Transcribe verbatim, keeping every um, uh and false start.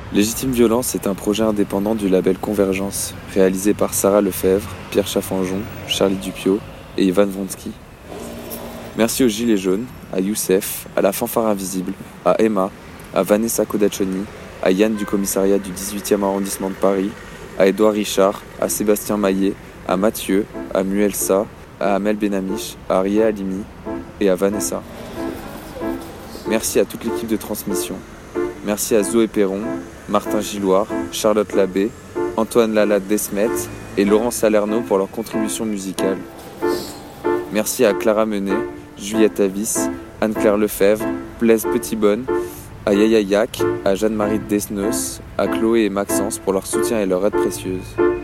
Légitime Violence est un projet indépendant du label Convergence, réalisé par Sarah Lefebvre, Pierre Chaffanjon, Charlie Dupio et Ivan Vronsky. Merci aux Gilets jaunes, à Youssef, à la Fanfare Invisible, à Emma, à Vanessa Kodachoni, à Yann du commissariat du dix-huitième arrondissement de Paris, à Édouard Richard, à Sébastien Maillet, à Mathieu, à Muelsa, à Amel Benamiche, à Ria Halimi et à Vanessa. Merci à toute l'équipe de transmission. Merci à Zoé Perron, Martin Gilloire, Charlotte Labbé, Antoine Lalade Desmet et Laurent Salerno pour leur contribution musicale. Merci à Clara Menet, Juliette Avis, Anne-Claire Lefebvre, Blaise Petitbonne, à Yaya Yak, à Jeanne-Marie Desnos, à Chloé et Maxence pour leur soutien et leur aide précieuse.